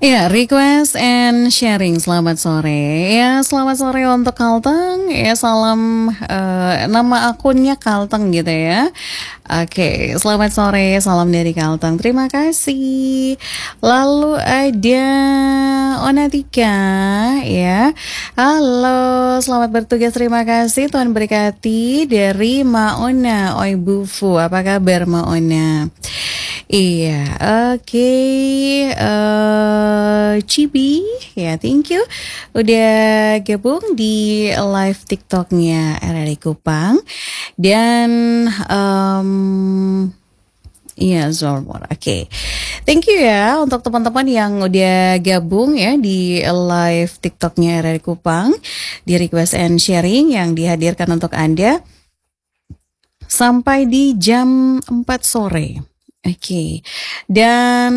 Ya, request and sharing. Selamat sore. Ya, selamat sore untuk Kalteng. Ya, salam nama akunnya Kalteng gitu ya. Oke, selamat sore. Salam dari Kalteng. Terima kasih. Lalu ada Onatika ya. Halo, selamat bertugas. Terima kasih. Tuhan berkati dari Maona Oi Bufu. Apa kabar Maona? Iya, oke. Cibi, ya thank you udah gabung di live TikToknya RRI Kupang dan iya Zorbor, oke. Thank you ya untuk teman-teman yang udah gabung ya di live TikToknya RRI Kupang di request and sharing yang dihadirkan untuk Anda sampai di jam 4 sore. Oke. Dan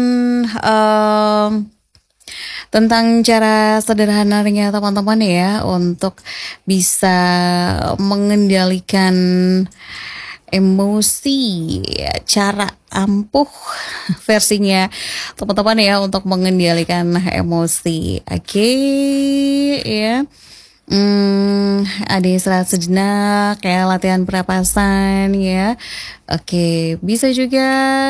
tentang cara sederhananya teman-teman ya untuk bisa mengendalikan emosi, ya, cara ampuh versinya teman-teman ya untuk mengendalikan emosi. Oke, ya. Ada istirahat sejenak kayak latihan pernapasan ya. Oke, bisa juga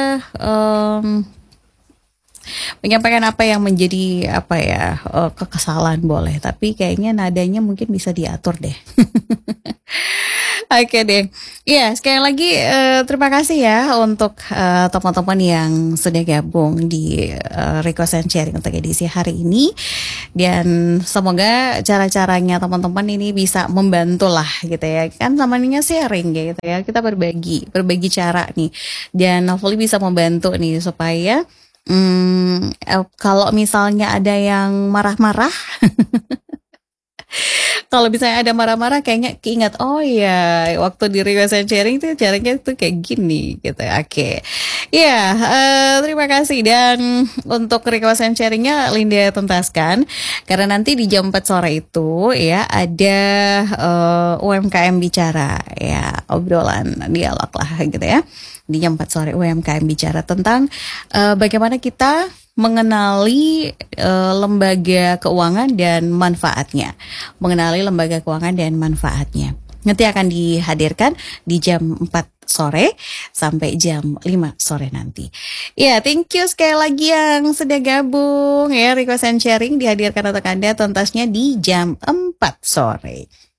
menyampaikan apa yang menjadi apa ya kekesalan boleh, tapi kayaknya nadanya mungkin bisa diatur deh. Oke deh, ya sekali lagi terima kasih ya untuk teman-teman yang sudah gabung di request and sharing untuk edisi hari ini, dan semoga cara-caranya teman-teman ini bisa membantu lah gitu ya, kan namanya sharing gitu ya, kita berbagi cara nih, dan hopefully bisa membantu nih supaya kalau misalnya ada yang marah-marah, kalau misalnya ada marah-marah kayaknya keingat, oh ya waktu di request and sharing tuh caranya tuh kayak gini gitu. Oke. Ya, terima kasih, dan untuk request and sharingnya Linda tuntaskan karena nanti di jam 4 sore itu ya ada UMKM bicara ya, obrolan dialog lah gitu ya. Di jam 4 sore UMKM bicara tentang bagaimana kita mengenali lembaga keuangan dan manfaatnya. Mengenali lembaga keuangan dan manfaatnya. Nanti akan dihadirkan di jam 4 sore sampai jam 5 sore nanti. Ya, thank you sekali lagi yang sudah gabung ya. Request and sharing dihadirkan untuk Anda tuntasnya di jam 4 sore.